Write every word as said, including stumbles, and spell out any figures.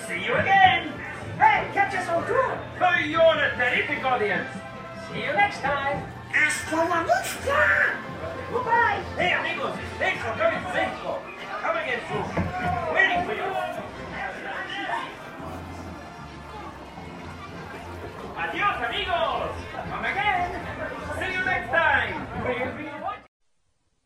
See you again. Hey, catch us on tour. Oh, you're a terrific audience. See you next time. Hasta la vista. Goodbye. Hey, amigos, thanks for coming to Mexico. Come again soon. Waiting for you. Adiós, amigos.